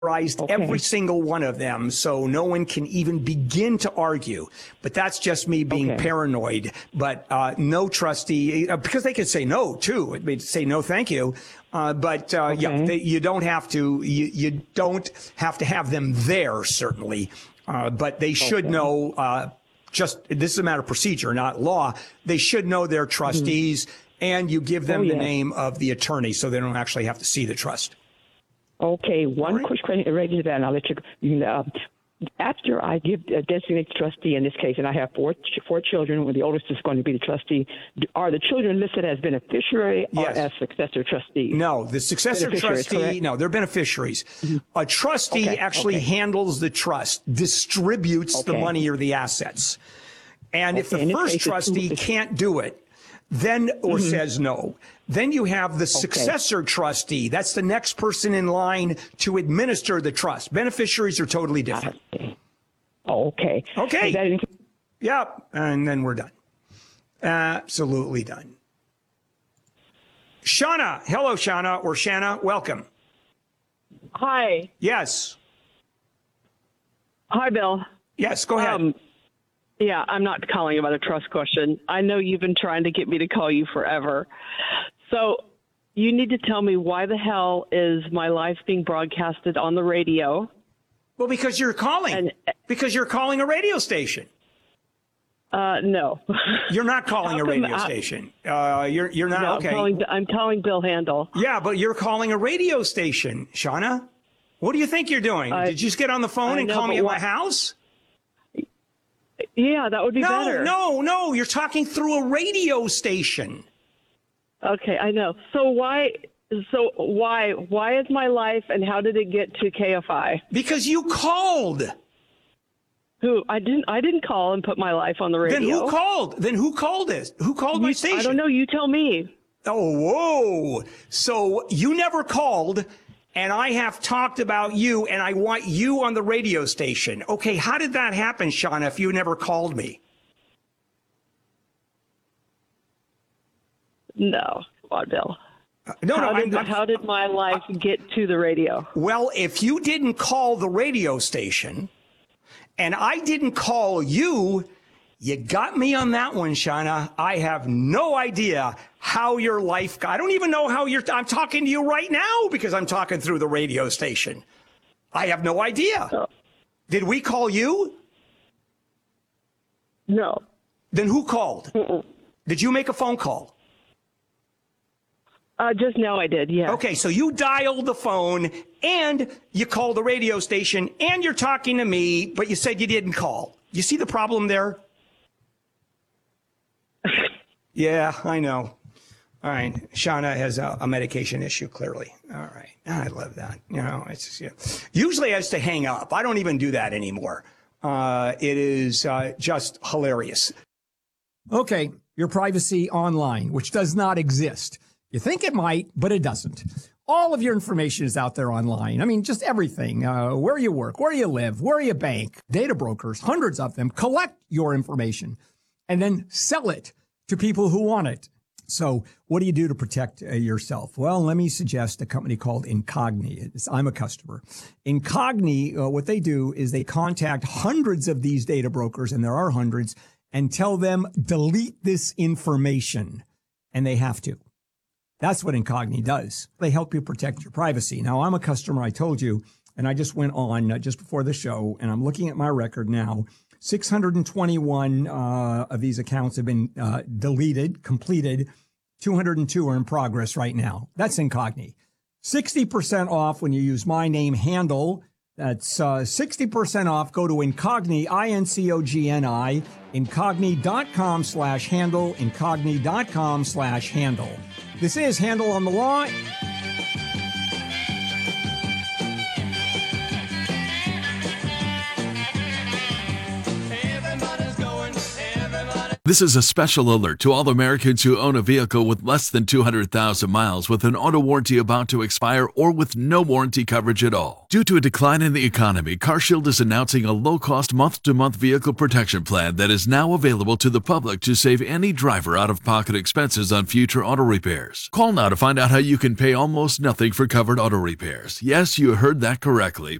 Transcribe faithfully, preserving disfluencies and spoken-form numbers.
Okay. Every single one of them, so no one can even begin to argue. But that's just me being Okay. paranoid. But uh, no trustee, uh, because they could say no too. They say no, thank you. Uh, but uh, Okay. yeah, they, you don't have to. You, you don't have to have them there, certainly. Uh, but they should Okay. know. Uh, just this is a matter of procedure, not law. They should know their trustees, mm-hmm. and you give them Oh, the yes. name of the attorney, so they don't actually have to see the trust. Okay, one right. quick question related to that, and I'll let you. you know, uh, after I give a designated trustee in this case, and I have four ch- four children, where the oldest is going to be the trustee, are the children listed as beneficiary or Yes. as successor trustee? No, the successor Beneficiaries, trustee, correct? no, they're beneficiaries. Mm-hmm. A trustee Okay, actually okay. handles the trust, distributes Okay. the money or the assets. And if Okay, the in this first case, it's- trustee it's- can't do it, then or Mm-hmm. says no, then you have the successor trustee. That's the next person in line to administer the trust. Beneficiaries are totally different. Okay. Oh, okay. Okay. Is that in- Yep. And then we're done. Absolutely done. Shauna. Hello, Shauna or Shanna. Welcome. Hi. Yes. Hi, Bill. Yes, go ahead. Um, yeah, I'm not calling about a trust question. I know you've been trying to get me to call you forever. So you need to tell me why the hell is my life being broadcasted on the radio? Well, because you're calling. And- because you're calling a radio station. Uh, no. You're not calling How a come radio I- station. Uh, you're you're not No, okay. I'm calling, I'm calling Bill Handel. Yeah, but you're calling a radio station, Shauna. What do you think you're doing? I- Did you just get on the phone I and know, call me but at why- my house? Yeah, that would be No, better. no, no. You're talking through a radio station. Okay, I know. So why? So why? Why is my life, and how did it get to K F I? Because you called. Who I didn't. I didn't call and put my life on the radio. Then who called? Then who called this? Who called my You- station? I don't know. You tell me. Oh, whoa. So you never called, and I have talked about you, and I want you on the radio station. Okay, how did that happen, Shauna, if you never called me? No, come on, Bill. Uh, no, how, no. did, I'm, I'm, how did my life get to the radio? well, if you didn't call the radio station, and I didn't call you, you got me on that one, Shauna. I have no idea how your life got. I don't even know how you're. I'm talking to you right now because I'm talking through the radio station. I have no idea. Oh. Did we call you? No. Then who called? Mm-mm. Did you make a phone call? Uh, just now I did, yeah. Okay, so you dialed the phone and you called the radio station and you're talking to me, but you said you didn't call. You see the problem there? Yeah, I know. All right. Shauna has a, a medication issue, clearly. All right. I love that. You know, it's yeah. Usually I has to hang up. I don't even do that anymore. Uh, it is uh, just hilarious. Okay. Your privacy online, which does not exist. You think it might, but it doesn't. All of your information is out there online. I mean, just everything. Uh, where you work, where you live, where you bank. Data brokers, hundreds of them, collect your information and then sell it to people who want it. So what do you do to protect uh, yourself? Well, let me suggest a company called Incogni. It's, I'm a customer. Incogni, uh, what they do is they contact hundreds of these data brokers, and there are hundreds, and tell them, delete this information. And they have to. That's what Incogni does. They help you protect your privacy. Now, I'm a customer, I told you, and I just went on uh, just before the show, and I'm looking at my record now. six hundred twenty-one uh, of these accounts have been uh, deleted, completed. two hundred two are in progress right now. That's Incogni. sixty percent off when you use my name, Handel. That's uh, sixty percent off. Go to Incogni, I N C O G N I, incogni.com slash handle, incogni.com slash handle. This is Handel on the Law. This is a special alert to all Americans who own a vehicle with less than two hundred thousand miles with an auto warranty about to expire or with no warranty coverage at all. Due to a decline in the economy, CarShield is announcing a low-cost month-to-month vehicle protection plan that is now available to the public to save any driver out-of-pocket expenses on future auto repairs. Call now to find out how you can pay almost nothing for covered auto repairs. Yes, you heard that correctly.